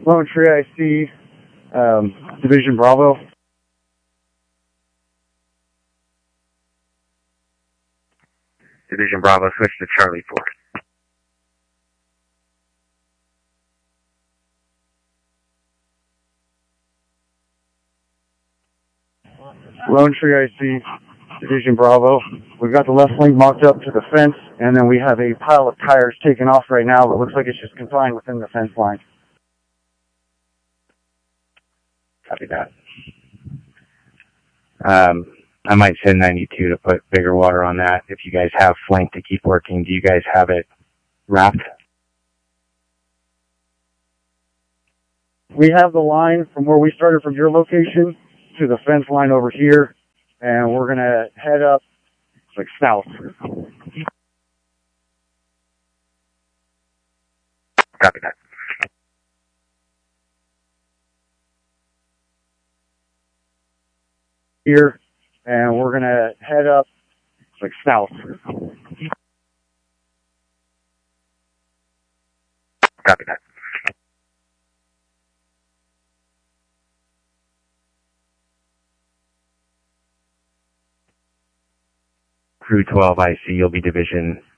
Lone Tree IC, Division Bravo. Division Bravo, switch to Charlie 4. Lone Tree IC, Division Bravo. We've got the left link marked up to the fence, and then we have a pile of tires taken off right now that looks like it's just confined within the fence line. Copy that. I might send 92 to put bigger water on that. If you guys have flank to keep working, do you guys have it wrapped? We have the line from where we started from your location to the fence line over here, and we're going to head up like south. Copy that. Here, and we're going to head up like south. Copy that. Crew 12 IC, you'll be Division